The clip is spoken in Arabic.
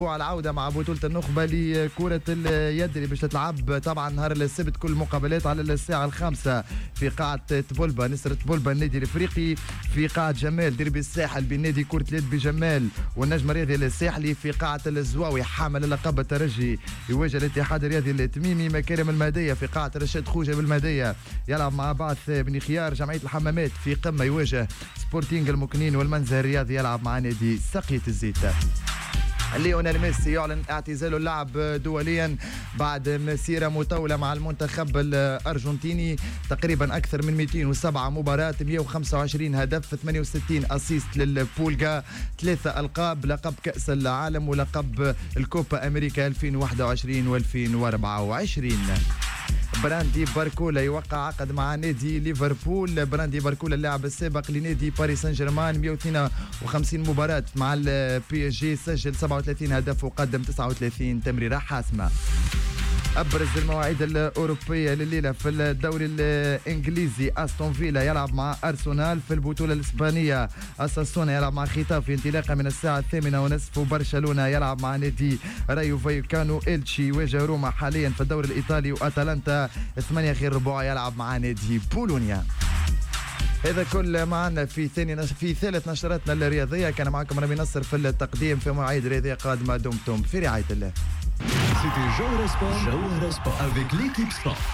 العودة مع بطولة النخبة لكرة اليد اللي باش تتلعب طبعا نهار السبت. كل المقابلات على الساعة 5 في قاعة تبولبا، نسرة تبولبا النادي الافريقي، في قاعة جمال ديربي الساحل بين نادي كرة اليد بجمال والنجم الرياضي الساحلي، في قاعة الزواوي حامل اللقب الترجي يواجه الاتحاد الرياضي التميمي. مكارم المهدية في قاعة رشاد خوجة بالمهدية يلعب مع بعث بن خيار. جمعية الحمامات في قمة يواجه سبورتينغ المكنين، والمنزه الرياضي يلعب مع نادي سقية الزيت. ليونيل ميسي يعلن اعتزاله اللعب دوليا بعد مسيرة مطولة مع المنتخب الأرجنتيني، تقريبا أكثر من 207 مباراة، 125 هدف، 68 أسيست للبولغا، 3 ألقاب، لقب كأس العالم ولقب الكوبا أمريكا 2021 و2024. براندي باركولا يوقع عقد مع نادي ليفربول. براندي باركولا اللاعب السابق لنادي باريس سان جيرمان، 152 مباراة مع البي اس جي، سجل 37 هدف وقدم 39 تمريرة حاسمة. أبرز المواعيد الأوروبية لليلة في الدوري الإنجليزي: أستون فيلا يلعب مع أرسنال. في البطولة الإسبانية أساسونا يلعب مع ختافي انطلاقا من الساعة 8:30، وبرشلونة يلعب مع نادي رايو فايكانو. إلتشي يواجه روما حاليا في الدوري الإيطالي، وأتلانتا 8:15 يلعب مع نادي بولونيا. هذا كل معنا في ثالث نشراتنا الرياضية. كان معكم رامي نصر في التقديم. في مواعيد رياضية قادمة دمتم في رعاية الله. C'était Jauhara Sport avec l'équipe Sport.